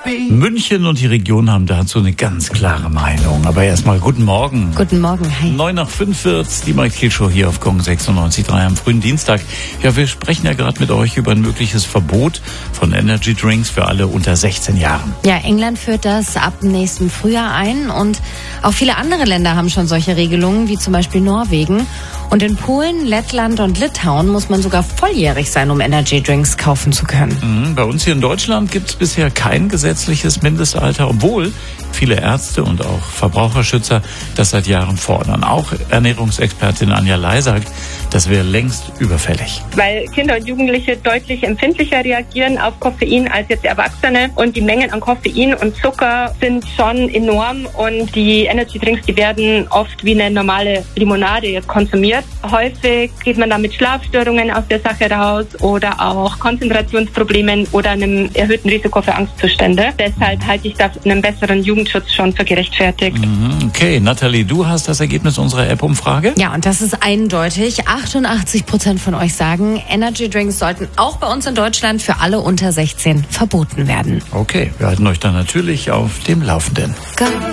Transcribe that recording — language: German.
München und die Region haben dazu eine ganz klare Meinung. Aber erstmal guten Morgen. Guten Morgen, hi. 9:05 wird's, die Mike Thiel Show hier auf Gong 96.3 am frühen Dienstag. Ja, wir sprechen ja gerade mit euch über ein mögliches Verbot von Energy Drinks für alle unter 16 Jahren. Ja, England führt das ab nächsten Frühjahr ein und auch viele andere Länder haben schon solche Regelungen, wie zum Beispiel Norwegen. Und in Polen, Lettland und Litauen muss man sogar volljährig sein, um Energy Drinks kaufen zu können. Bei uns hier in Deutschland gibt es bisher kein gesetzliches Mindestalter, obwohl viele Ärzte und auch Verbraucherschützer das seit Jahren fordern. Auch Ernährungsexpertin Anja Lai sagt, das wäre längst überfällig. Weil Kinder und Jugendliche deutlich empfindlicher reagieren auf Koffein als jetzt Erwachsene. Und die Mengen an Koffein und Zucker sind schon enorm. Und die Energy Drinks, die werden oft wie eine normale Limonade jetzt konsumiert. Häufig geht man dann mit Schlafstörungen aus der Sache raus oder auch Konzentrationsproblemen oder einem erhöhten Risiko für Angstzustände. Deshalb halte ich da einen besseren Jugendschutz schon für gerechtfertigt. Okay, Nathalie, du hast das Ergebnis unserer App-Umfrage? Ja, und das ist eindeutig. 88% von euch sagen, Energy Drinks sollten auch bei uns in Deutschland für alle unter 16 verboten werden. Okay, wir halten euch dann natürlich auf dem Laufenden. Go.